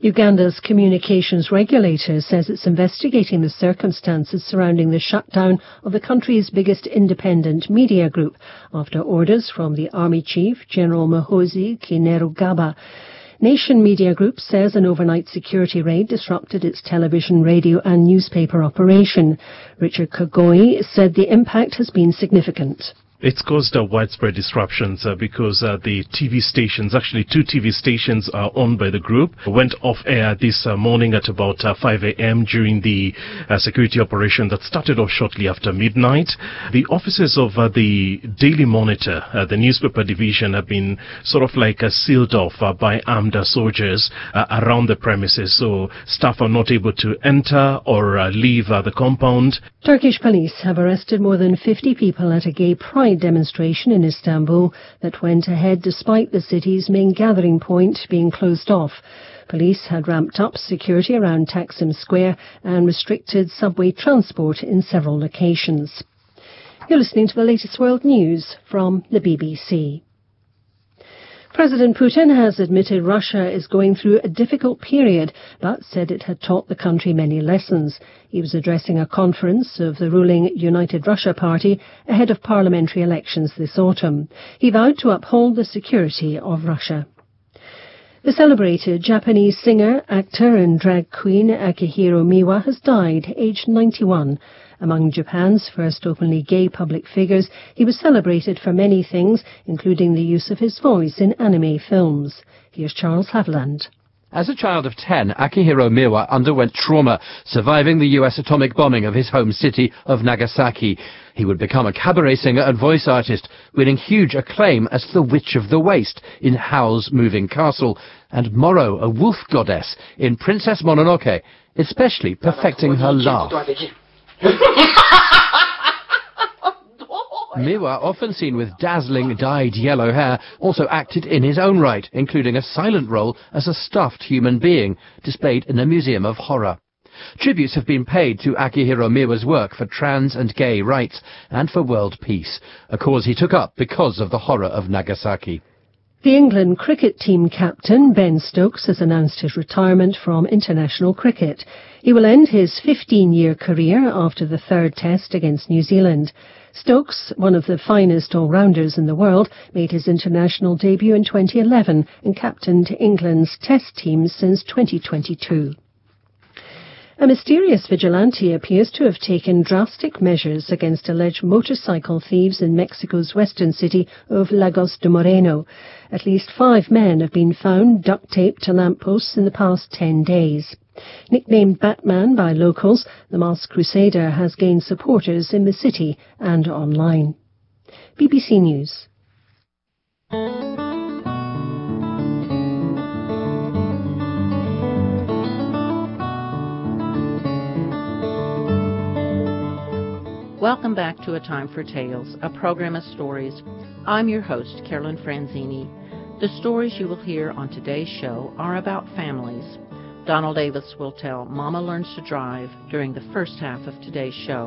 Uganda's communications regulator says it's investigating the circumstances surrounding the shutdown of the country's biggest independent media group after orders from the Army Chief, General Muhoozi Kainerugaba. Nation Media Group says an overnight security raid disrupted its television, radio and newspaper operation. Richard Kagoi said the impact has been significant. It's caused widespread disruptions because the TV stations, actually 2 TV stations owned by the group, went off air this morning at about 5 a.m. during the security operation that started off shortly after midnight. The offices of the Daily Monitor, the newspaper division, have been sort of like sealed off by armed soldiers around the premises, so staff are not able to enter or leave the compound. Turkish police have arrested more than 50 people at a gay pride demonstration in Istanbul that went ahead despite the city's main gathering point being closed off. Police had ramped up security around Taksim Square and restricted subway transport in several locations. You're listening to the latest world news from the BBC. President Putin has admitted Russia is going through a difficult period, but said it had taught the country many lessons. He was addressing a conference of the ruling United Russia Party ahead of parliamentary elections this autumn. He vowed to uphold the security of Russia. The celebrated Japanese singer, actor and drag queen Akihiro Miwa has died, aged 91. Among Japan's first openly gay public figures, he was celebrated for many things, including the use of his voice in anime films. Here's Charles Haviland. As a child of 10, Akihiro Miwa underwent trauma, surviving the U.S. atomic bombing of his home city of Nagasaki. He would become a cabaret singer and voice artist, winning huge acclaim as the Witch of the Waste in Howl's Moving Castle, and Moro, a wolf goddess, in Princess Mononoke, especially perfecting her laugh. Miwa, often seen with dazzling dyed yellow hair, also acted in his own right, including a silent role as a stuffed human being, displayed in a museum of horror. Tributes have been paid to Akihiro Miwa's work for trans and gay rights and for world peace, a cause he took up because of the horror of Nagasaki. The England cricket team captain, Ben Stokes, has announced his retirement from international cricket. He will end his 15-year career after the third test against New Zealand. Stokes, one of the finest all-rounders in the world, made his international debut in 2011 and captained England's test team since 2022. A mysterious vigilante appears to have taken drastic measures against alleged motorcycle thieves in Mexico's western city of Lagos de Moreno. At least 5 men have been found duct-taped to lampposts in the past 10 days. Nicknamed Batman by locals, the masked crusader has gained supporters in the city and online. BBC News. Welcome back to A Time for Tales, a program of stories. I'm your host, Carolyn Franzini. The stories you will hear on today's show are about families. Donald Davis will tell Mama Learns to Drive during the first half of today's show.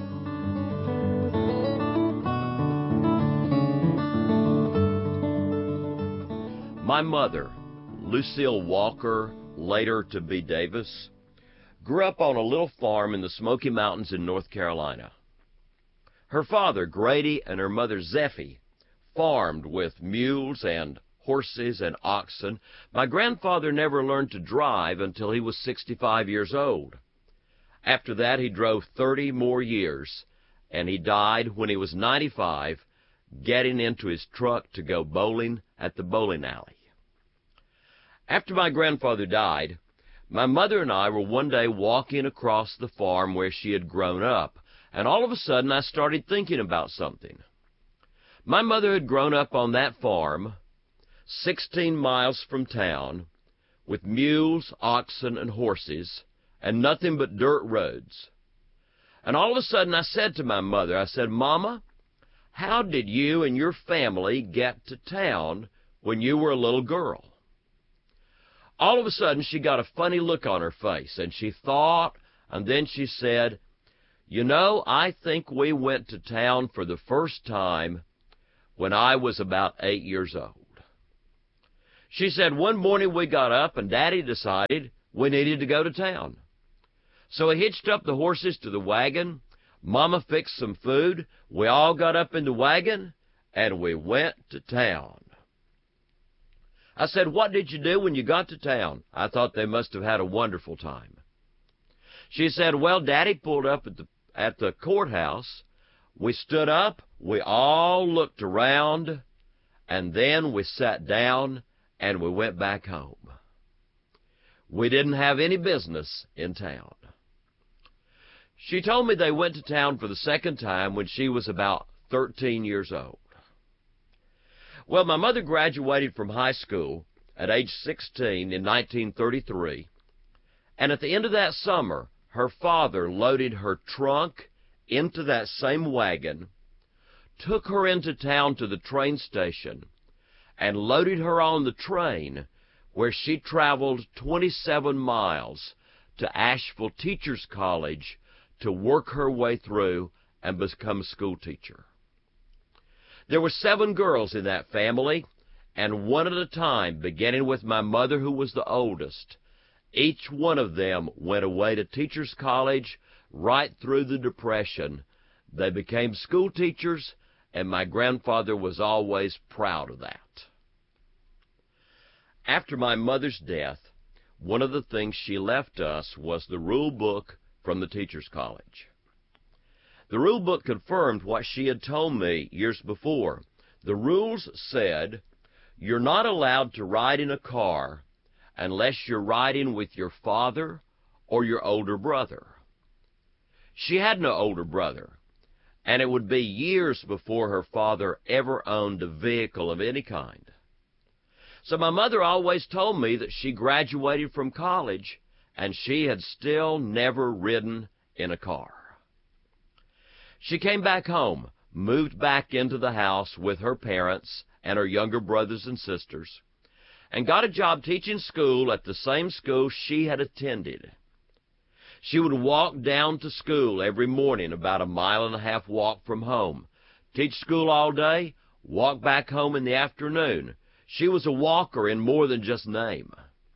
My mother, Lucille Walker, later to be Davis, grew up on a little farm in the Smoky Mountains in North Carolina. Her father, Grady, and her mother, Zeffie, farmed with mules and horses and oxen. My grandfather never learned to drive until he was 65 years old. After that, he drove 30 more years, and he died when he was 95, getting into his truck to go bowling at the bowling alley. After my grandfather died, my mother and I were one day walking across the farm where she had grown up, and all of a sudden I started thinking about something. My mother had grown up on that farm, 16 miles from town, with mules, oxen, and horses, and nothing but dirt roads. And all of a sudden I said to my mother, I said, Mama, how did you and your family get to town when you were a little girl? All of a sudden she got a funny look on her face, and she thought, and then she said, you know, I think we went to town for the first time when I was about 8 years old. She said, one morning we got up and Daddy decided we needed to go to town. So he hitched up the horses to the wagon. Mama fixed some food. We all got up in the wagon and we went to town. I said, what did you do when you got to town? I thought they must have had a wonderful time. She said, well, Daddy pulled up at the courthouse. We stood up, we all looked around, and then we sat down and we went back home. We didn't have any business in town. She told me they went to town for the second time when she was about 13 years old. Well, my mother graduated from high school at age 16 in 1933, and at the end of that summer, her father loaded her trunk into that same wagon, took her into town to the train station, and loaded her on the train, where she traveled 27 miles to Asheville Teachers College to work her way through and become a school teacher. There were 7 girls in that family, and one at a time, beginning with my mother, who was the oldest. Each one of them went away to Teachers College right through the Depression. They became school teachers, and my grandfather was always proud of that. After my mother's death, one of the things she left us was the rule book from the Teachers College. The rule book confirmed what she had told me years before. The rules said, you're not allowed to ride in a car unless you're riding with your father or your older brother. She had no older brother, and it would be years before her father ever owned a vehicle of any kind. So my mother always told me that she graduated from college and she had still never ridden in a car. She came back home, moved back into the house with her parents and her younger brothers and sisters, and got a job teaching school at the same school she had attended. She would walk down to school every morning, about a 1.5 mile walk from home, teach school all day, walk back home in the afternoon. She was a walker in more than just name.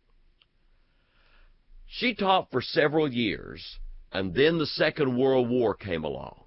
She taught for several years, and then the Second World War came along.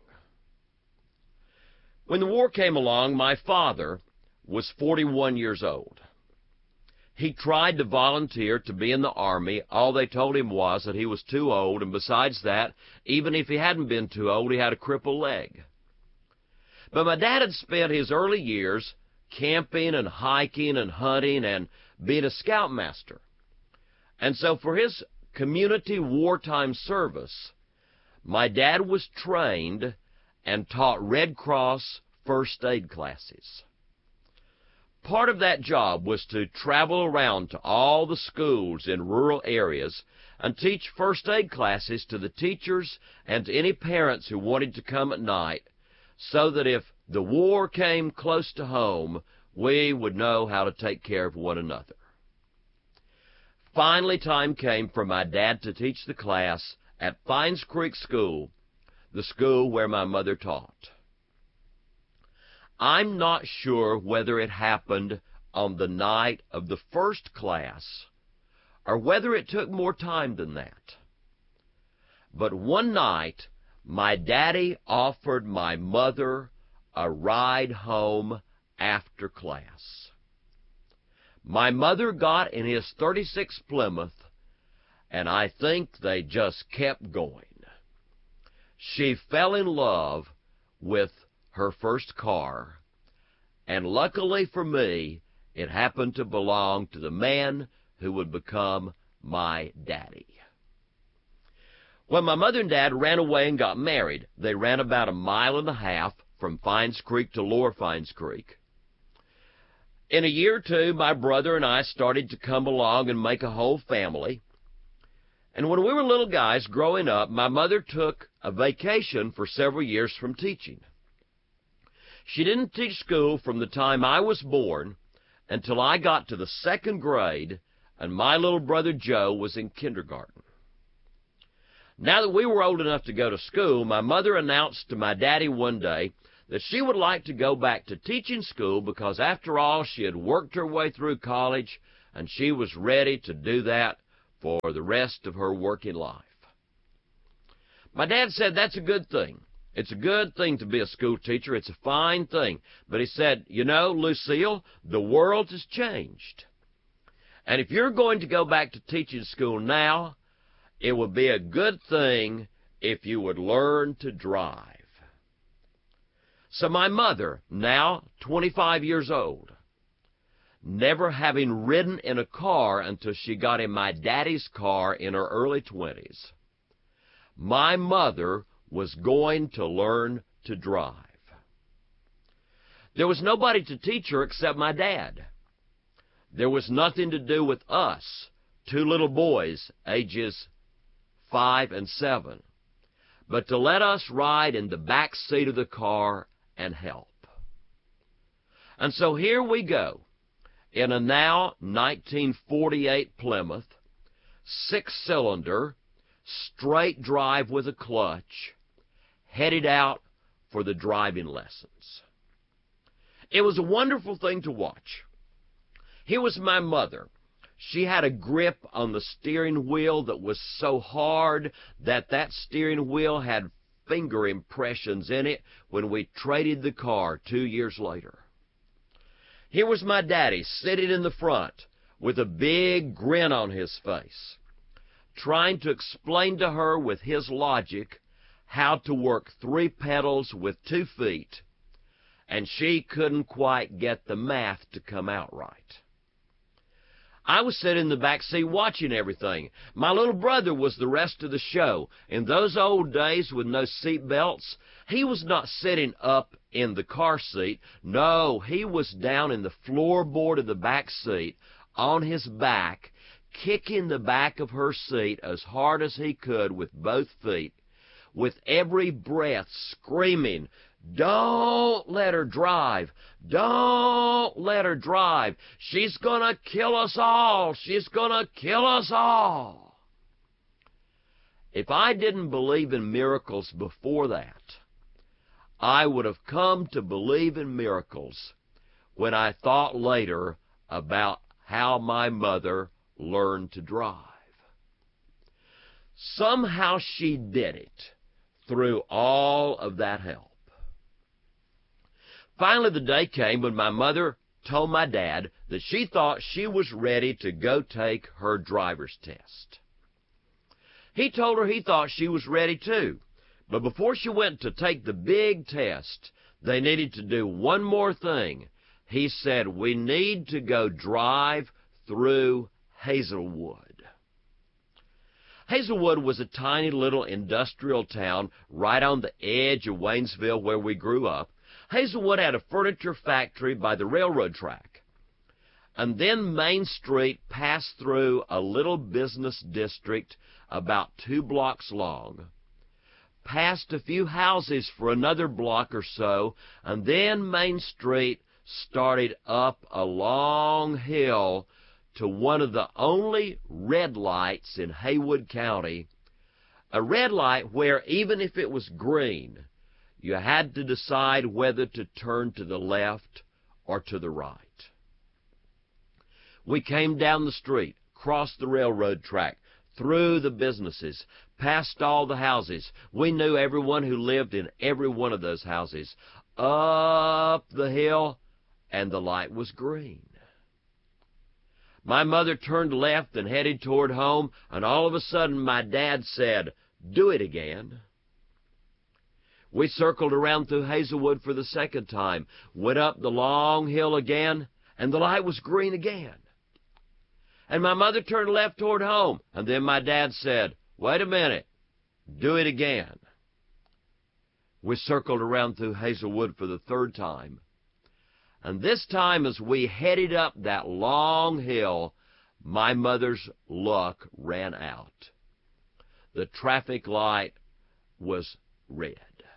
When the war came along, my father was 41 years old. He tried to volunteer to be in the Army. All they told him was that he was too old, and besides that, even if he hadn't been too old, he had a crippled leg. But my dad had spent his early years camping and hiking and hunting and being a scoutmaster. And so for his community wartime service, my dad was trained and taught Red Cross first aid classes. Part of that job was to travel around to all the schools in rural areas and teach first aid classes to the teachers and to any parents who wanted to come at night, so that if the war came close to home, we would know how to take care of one another. Finally, time came for my dad to teach the class at Fines Creek School, the school where my mother taught. I'm not sure whether it happened on the night of the first class or whether it took more time than that. But one night, my daddy offered my mother a ride home after class. My mother got in his '36 Plymouth, and I think they just kept going. She fell in love with her first car, and luckily for me, it happened to belong to the man who would become my daddy. When my mother and dad ran away and got married, they ran about 1.5 miles from Fines Creek to Lower Fines Creek. In a year or two, my brother and I started to come along and make a whole family. And when we were little guys growing up, my mother took a vacation for several years from teaching. She didn't teach school from the time I was born until I got to the 2nd grade, and my little brother Joe was in kindergarten. Now that we were old enough to go to school, my mother announced to my daddy one day that she would like to go back to teaching school because, after all, she had worked her way through college and she was ready to do that for the rest of her working life. My dad said that's a good thing. It's a good thing to be a school teacher. It's a fine thing. But he said, you know, Lucille, the world has changed. And if you're going to go back to teaching school now, it would be a good thing if you would learn to drive. So my mother, now 25 years old, never having ridden in a car until she got in my daddy's car in her early 20s, my mother was going to learn to drive. There was nobody to teach her except my dad. There was nothing to do with us, two little boys, ages 5 and 7, but to let us ride in the back seat of the car and help. And so here we go, in a now 1948 Plymouth, 6-cylinder, straight drive with a clutch, headed out for the driving lessons. It was a wonderful thing to watch. Here was my mother. She had a grip on the steering wheel that was so hard that steering wheel had finger impressions in it when we traded the car 2 years later. Here was my daddy sitting in the front with a big grin on his face, trying to explain to her with his logic how to work 3 pedals with 2 feet, and she couldn't quite get the math to come out right. I was sitting in the back seat watching everything. My little brother was the rest of the show. In those old days with no seat belts, he was not sitting up in the car seat. No, he was down in the floorboard of the back seat on his back, kicking the back of her seat as hard as he could with both feet, with every breath screaming, "Don't let her drive. Don't let her drive. She's going to kill us all. She's going to kill us all." If I didn't believe in miracles before that, I would have come to believe in miracles when I thought later about how my mother learned to drive. Somehow she did it through all of that help. Finally, the day came when my mother told my dad that she thought she was ready to go take her driver's test. He told her he thought she was ready too, but before she went to take the big test, they needed to do one more thing. He said, "We need to go drive through Hazelwood." Hazelwood was a tiny little industrial town right on the edge of Waynesville where we grew up. Hazelwood had a furniture factory by the railroad track. And then Main Street passed through a little business district about 2 blocks long, past a few houses for another block or so, and then Main Street started up a long hill to one of the only red lights in Haywood County, a red light where even if it was green, you had to decide whether to turn to the left or to the right. We came down the street, crossed the railroad track, through the businesses, past all the houses. We knew everyone who lived in every one of those houses. Up the hill, and the light was green. My mother turned left and headed toward home, and all of a sudden my dad said, "Do it again." We circled around through Hazelwood for the second time, went up the long hill again, and the light was green again. And my mother turned left toward home, and then my dad said, "Wait a minute, do it again." We circled around through Hazelwood for the third time. And this time, as we headed up that long hill, my mother's luck ran out. The traffic light was red.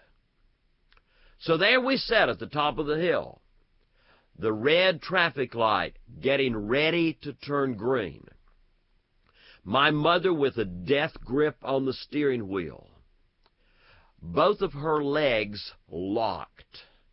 So there we sat at the top of the hill, the red traffic light getting ready to turn green. My mother with a death grip on the steering wheel, both of her legs locked,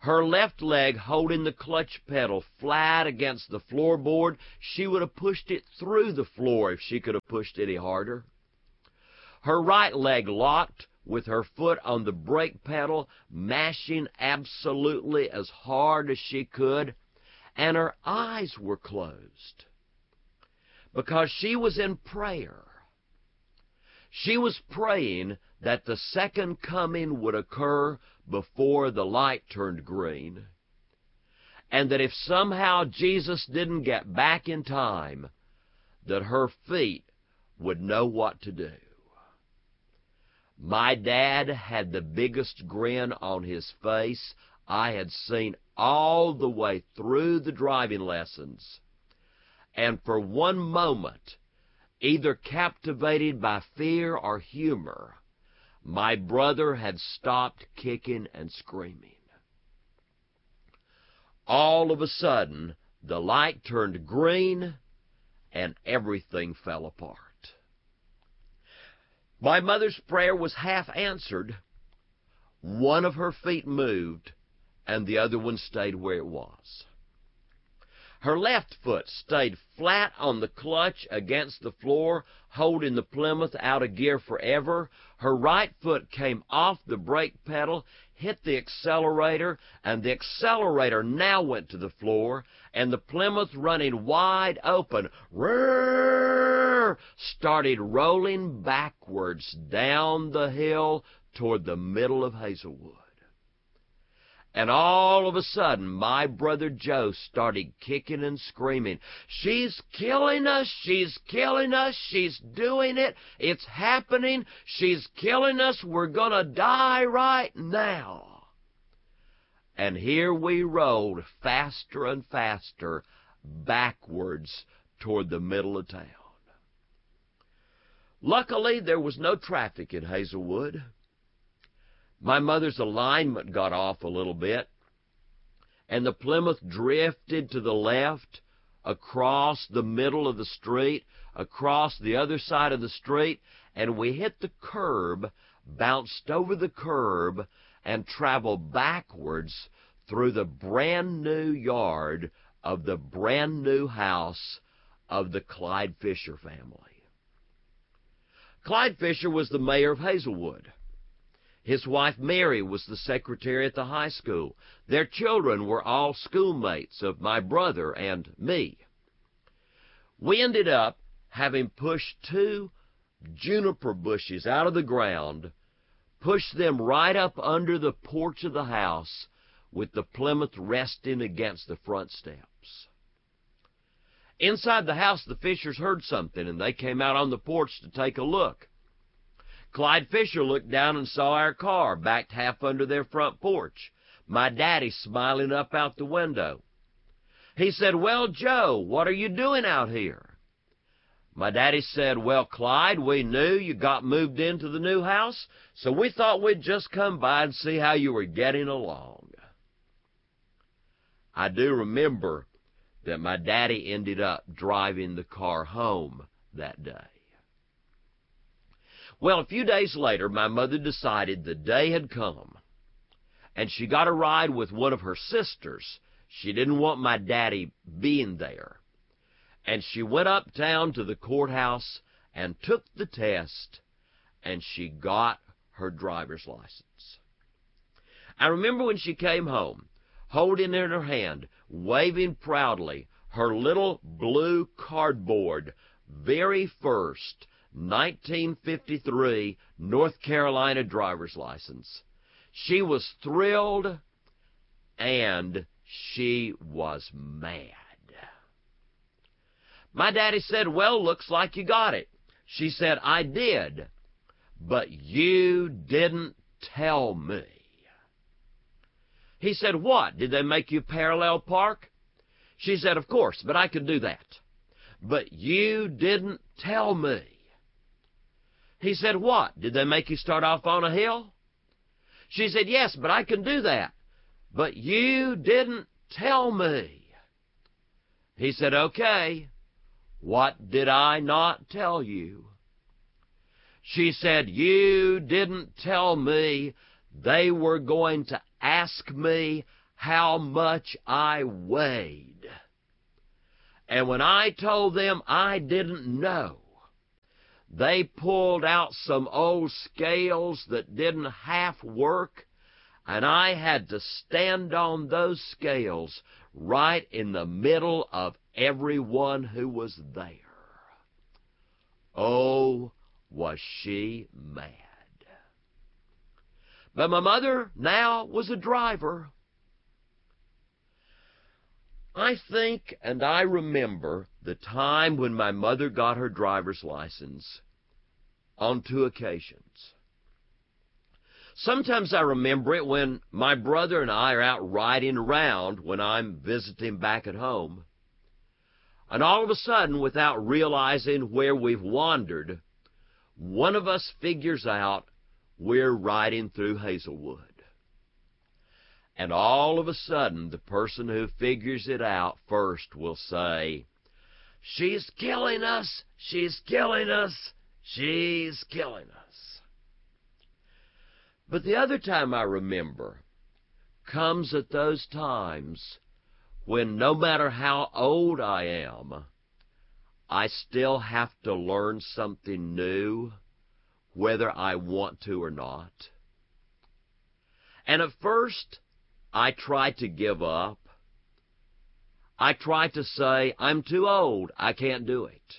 her left leg holding the clutch pedal flat against the floorboard. She would have pushed it through the floor if she could have pushed any harder. Her right leg locked with her foot on the brake pedal, mashing absolutely as hard as she could, and her eyes were closed because she was in prayer. She was praying that the second coming would occur before the light turned green, and that if somehow Jesus didn't get back in time, that her feet would know what to do. My dad had the biggest grin on his face I had seen all the way through the driving lessons, and for one moment, either captivated by fear or humor, my brother had stopped kicking and screaming. All of a sudden, the light turned green and everything fell apart. My mother's prayer was half answered. One of her feet moved and the other one stayed where it was. Her left foot stayed flat on the clutch against the floor, holding the Plymouth out of gear forever. Her right foot came off the brake pedal, hit the accelerator, and the accelerator now went to the floor, and the Plymouth, running wide open, started rolling backwards down the hill toward the middle of Hazelwood. And all of a sudden, my brother Joe started kicking and screaming, "She's killing us! She's killing us! She's doing it! It's happening! She's killing us! We're gonna die right now!" And here we rolled faster and faster backwards toward the middle of town. Luckily, there was no traffic in Hazelwood. My mother's alignment got off a little bit, and the Plymouth drifted to the left, across the middle of the street, across the other side of the street, and we hit the curb, bounced over the curb, and traveled backwards through the brand new yard of the brand new house of the Clyde Fisher family. Clyde Fisher was the mayor of Hazelwood. His wife Mary was the secretary at the high school. Their children were all schoolmates of my brother and me. We ended up having pushed 2 juniper bushes out of the ground, pushed them right up under the porch of the house, with the Plymouth resting against the front steps. Inside the house, the Fishers heard something, and they came out on the porch to take a look. Clyde Fisher looked down and saw our car backed half under their front porch, my daddy smiling up out the window. He said, "Well, Joe, what are you doing out here?" My daddy said, "Well, Clyde, we knew you got moved into the new house, so we thought we'd just come by and see how you were getting along." I do remember that my daddy ended up driving the car home that day. Well, a few days later, my mother decided the day had come, and she got a ride with one of her sisters. She didn't want my daddy being there. And she went uptown to the courthouse and took the test, and she got her driver's license. I remember when she came home, holding in her hand, waving proudly, her little blue cardboard, very first 1953 North Carolina driver's license. She was thrilled, and she was mad. My daddy said, "Well, looks like you got it." She said, "I did, but you didn't tell me." He said, "What? Did they make you parallel park?" She said, "Of course, but I could do that. But you didn't tell me." He said, "What? Did they make you start off on a hill?" She said, "Yes, but I can do that. But you didn't tell me." He said, "Okay, what did I not tell you?" She said, "You didn't tell me they were going to ask me how much I weighed. And when I told them I didn't know, they pulled out some old scales that didn't half work, and I had to stand on those scales right in the middle of everyone who was there. Oh, was she mad. But my mother now was a driver. I think and I remember the time when my mother got her driver's license on 2 occasions. Sometimes I remember it when my brother and I are out riding around when I'm visiting back at home. And all of a sudden, without realizing where we've wandered, one of us figures out we're riding through Hazelwood. And all of a sudden, the person who figures it out first will say, "She's killing us! She's killing us! She's killing us!" But the other time I remember comes at those times when no matter how old I am, I still have to learn something new, whether I want to or not. And at first, I try to give up. I try to say, I'm too old, I can't do it.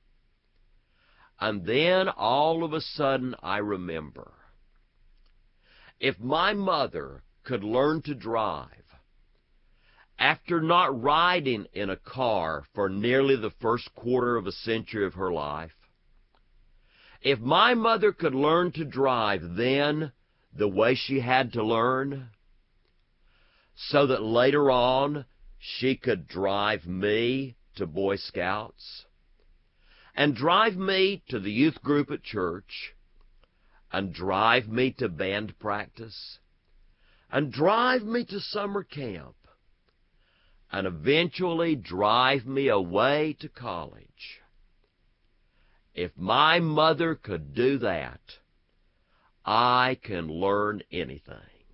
And then all of a sudden I remember, if my mother could learn to drive after not riding in a car for nearly the first quarter of a century of her life, if my mother could learn to drive then the way she had to learn, so that later on she could drive me to Boy Scouts, and drive me to the youth group at church, and drive me to band practice, and drive me to summer camp, and eventually drive me away to college. If my mother could do that, I can learn anything.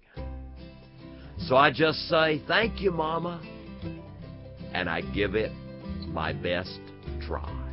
So I just say, thank you, Mama, and I give it my best try.